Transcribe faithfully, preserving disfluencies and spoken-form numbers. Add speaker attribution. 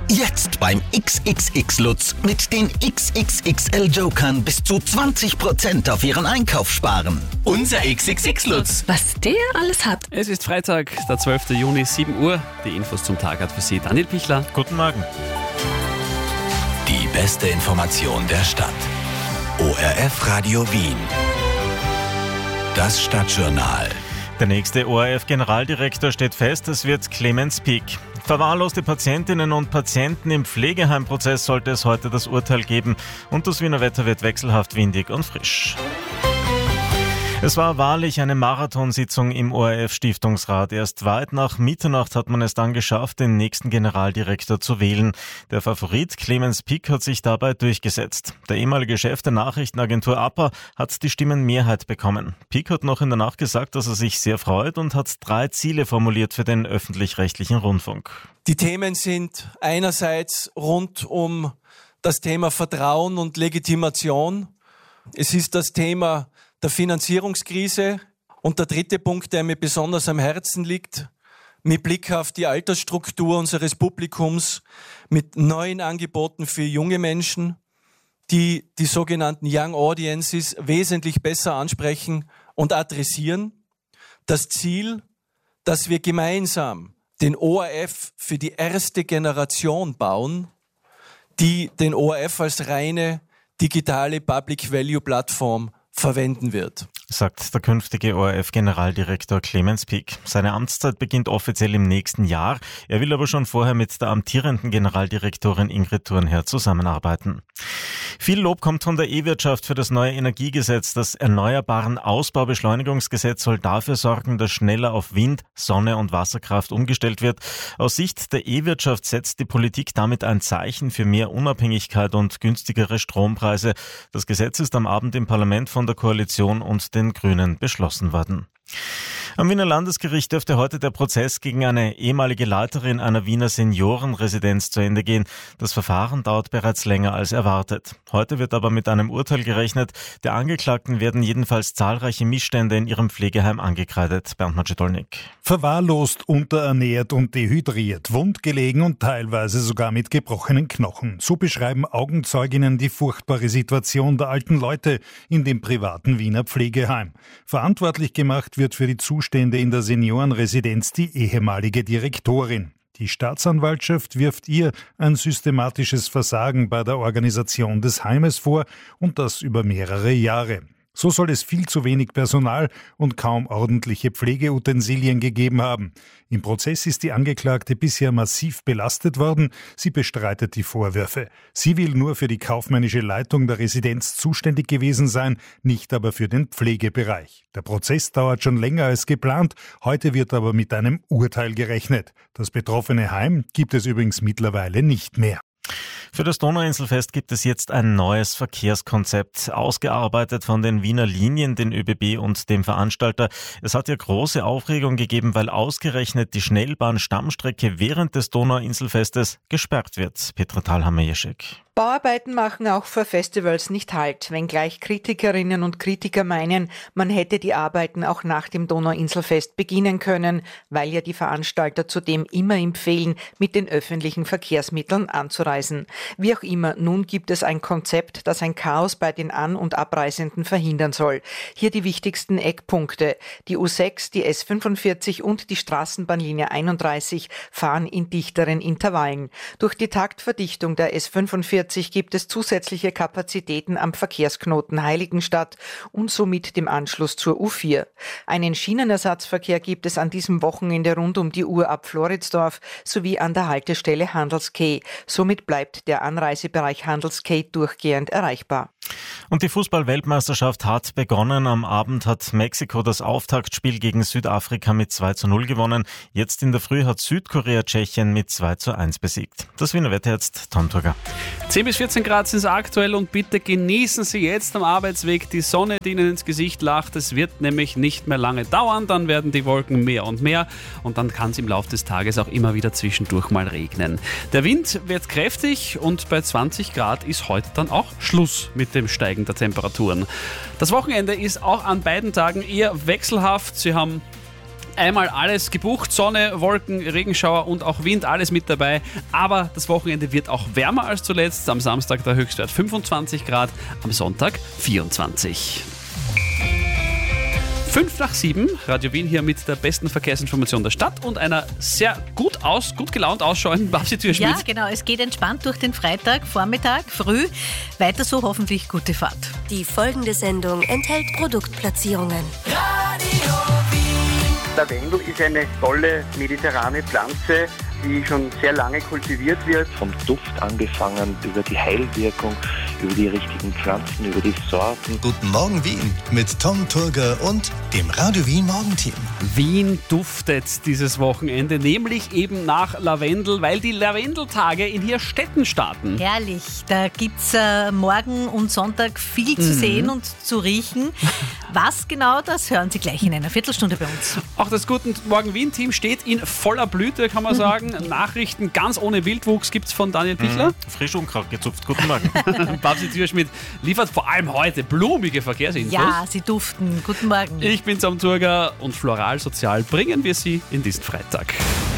Speaker 1: Jetzt beim X X X Lutz mit den X X X L-Jokern bis zu zwanzig Prozent auf Ihren Einkauf sparen. Unser X X X Lutz.
Speaker 2: Was der alles hat.
Speaker 3: Es ist Freitag, der zwölfte Juni, sieben Uhr. Die Infos zum Tag hat für Sie Daniel Pichler.
Speaker 4: Guten Morgen.
Speaker 1: Die beste Information der Stadt. O R F Radio Wien. Das Stadtjournal.
Speaker 4: Der nächste O R F-Generaldirektor steht fest, es wird Clemens Pick. Verwahrloste Patientinnen und Patienten im Pflegeheimprozess sollte es heute das Urteil geben und das Wiener Wetter wird wechselhaft windig und frisch. Es war wahrlich eine Marathonsitzung im O R F-Stiftungsrat. Erst weit nach Mitternacht hat man es dann geschafft, den nächsten Generaldirektor zu wählen. Der Favorit Clemens Pick hat sich dabei durchgesetzt. Der ehemalige Chef der Nachrichtenagentur A P A hat die Stimmenmehrheit bekommen. Pick hat noch in der Nacht gesagt, dass er sich sehr freut und hat drei Ziele formuliert für den öffentlich-rechtlichen Rundfunk.
Speaker 5: Die Themen sind einerseits rund um das Thema Vertrauen und Legitimation. Es ist das Thema der Finanzierungskrise und der dritte Punkt, der mir besonders am Herzen liegt, mit Blick auf die Altersstruktur unseres Publikums, mit neuen Angeboten für junge Menschen, die die sogenannten Young Audiences wesentlich besser ansprechen und adressieren. Das Ziel, dass wir gemeinsam den O R F für die erste Generation bauen, die den O R F als reine digitale Public-Value-Plattform verwenden wird,
Speaker 4: sagt der künftige O R F-Generaldirektor Clemens Pick. Seine Amtszeit beginnt offiziell im nächsten Jahr. Er will aber schon vorher mit der amtierenden Generaldirektorin Ingrid Thurnherr zusammenarbeiten. Viel Lob kommt von der E-Wirtschaft für das neue Energiegesetz. Das Erneuerbaren Ausbaubeschleunigungsgesetz soll dafür sorgen, dass schneller auf Wind, Sonne und Wasserkraft umgestellt wird. Aus Sicht der E-Wirtschaft setzt die Politik damit ein Zeichen für mehr Unabhängigkeit und günstigere Strompreise. Das Gesetz ist am Abend im Parlament von der Koalition und den Grünen beschlossen worden. Am Wiener Landesgericht dürfte heute der Prozess gegen eine ehemalige Leiterin einer Wiener Seniorenresidenz zu Ende gehen. Das Verfahren dauert bereits länger als erwartet. Heute wird aber mit einem Urteil gerechnet. Der Angeklagten werden jedenfalls zahlreiche Missstände in ihrem Pflegeheim angekreidet. Bernd Macedolnik.
Speaker 6: Verwahrlost, unterernährt und dehydriert, wundgelegen und teilweise sogar mit gebrochenen Knochen. So beschreiben Augenzeuginnen die furchtbare Situation der alten Leute in dem privaten Wiener Pflegeheim. Verantwortlich gemacht wird für die Zustände in der Seniorenresidenz die ehemalige Direktorin. Die Staatsanwaltschaft wirft ihr ein systematisches Versagen bei der Organisation des Heimes vor und das über mehrere Jahre. So soll es viel zu wenig Personal und kaum ordentliche Pflegeutensilien gegeben haben. Im Prozess ist die Angeklagte bisher massiv belastet worden. Sie bestreitet die Vorwürfe. Sie will nur für die kaufmännische Leitung der Residenz zuständig gewesen sein, nicht aber für den Pflegebereich. Der Prozess dauert schon länger als geplant. Heute wird aber mit einem Urteil gerechnet. Das betroffene Heim gibt es übrigens mittlerweile nicht mehr.
Speaker 4: Für das Donauinselfest gibt es jetzt ein neues Verkehrskonzept, ausgearbeitet von den Wiener Linien, den ÖBB und dem Veranstalter. Es hat ja große Aufregung gegeben, weil ausgerechnet die Schnellbahn-Stammstrecke während des Donauinselfestes gesperrt wird. Petra Thalhammer-Jeschek.
Speaker 7: Bauarbeiten machen auch für Festivals nicht Halt, wenngleich Kritikerinnen und Kritiker meinen, man hätte die Arbeiten auch nach dem Donauinselfest beginnen können, weil ja die Veranstalter zudem immer empfehlen, mit den öffentlichen Verkehrsmitteln anzureisen. Wie auch immer, nun gibt es ein Konzept, das ein Chaos bei den An- und Abreisenden verhindern soll. Hier die wichtigsten Eckpunkte. Die U sechs, die S fünfundvierzig und die Straßenbahnlinie einunddreißig fahren in dichteren Intervallen. Durch die Taktverdichtung der S fünfundvierzig gibt es zusätzliche Kapazitäten am Verkehrsknoten Heiligenstadt und somit dem Anschluss zur U vier. Einen Schienenersatzverkehr gibt es an diesem Wochenende rund um die Uhr ab Floridsdorf sowie an der Haltestelle Handelskay. Somit bleibt der Anreisebereich Handelskay durchgehend erreichbar.
Speaker 4: Und die Fußball-Weltmeisterschaft hat begonnen. Am Abend hat Mexiko das Auftaktspiel gegen Südafrika mit zwei zu null gewonnen. Jetzt in der Früh hat Südkorea Tschechien mit zwei zu eins besiegt. Das Wiener Wetter jetzt, Tom Turger.
Speaker 3: zehn bis vierzehn Grad sind es aktuell und bitte genießen Sie jetzt am Arbeitsweg die Sonne, die Ihnen ins Gesicht lacht. Es wird nämlich nicht mehr lange dauern, dann werden die Wolken mehr und mehr und dann kann es im Laufe des Tages auch immer wieder zwischendurch mal regnen. Der Wind wird kräftig und bei zwanzig Grad ist heute dann auch Schluss mit dem Steigen der Temperaturen. Das Wochenende ist auch an beiden Tagen eher wechselhaft. Sie haben Einmal alles gebucht, Sonne, Wolken, Regenschauer und auch Wind, alles mit dabei. Aber das Wochenende wird auch wärmer als zuletzt. Am Samstag der Höchstwert fünfundzwanzig Grad, am Sonntag vierundzwanzig. Fünf nach sieben, Radio Wien hier mit der besten Verkehrsinformation der Stadt und einer sehr gut aus, gut gelaunt ausschauenden Babsi Türschmidt.
Speaker 2: Ja, genau. Es geht entspannt durch den Freitag, Vormittag, früh. Weiter so, hoffentlich gute Fahrt.
Speaker 8: Die folgende Sendung enthält Produktplatzierungen.
Speaker 9: Radio Wien. Lavendel ist eine tolle mediterrane Pflanze, die schon sehr lange kultiviert wird.
Speaker 10: Vom Duft angefangen, über die Heilwirkung, über die richtigen Pflanzen, über die Sorten.
Speaker 11: Guten Morgen Wien mit Tom Turger und dem Radio Wien Morgenteam.
Speaker 3: Wien duftet dieses Wochenende, nämlich eben nach Lavendel, weil die Lavendeltage in Hirstetten starten.
Speaker 2: Herrlich, da gibt es äh, morgen und Sonntag viel zu
Speaker 3: Mhm.
Speaker 2: sehen und zu riechen. Was genau, das hören Sie gleich in einer Viertelstunde bei uns.
Speaker 3: Auch das Guten Morgen Wien-Team steht in voller Blüte, kann man sagen. Nachrichten ganz ohne Wildwuchs gibt es von Daniel Pichler.
Speaker 4: Mhm. Frisch Unkraut gezupft. Guten Morgen.
Speaker 3: Babsi Türschmidt liefert vor allem heute blumige Verkehrsinfos.
Speaker 2: Ja, sie duften. Guten Morgen.
Speaker 3: Ich bin Tom Turger und Floral Sozial bringen wir Sie in diesen Freitag.